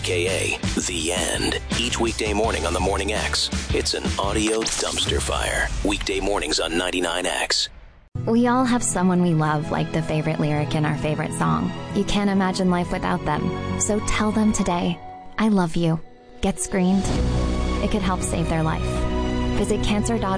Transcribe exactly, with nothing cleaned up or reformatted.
K A The End. Each weekday morning on the Morning X. It's an audio dumpster fire. Weekday mornings on ninety-nine X. We all have someone we love, like the favorite lyric in our favorite song. You can't imagine life without them. So tell them today, I love you. Get screened. It could help save their life. Visit cancer dot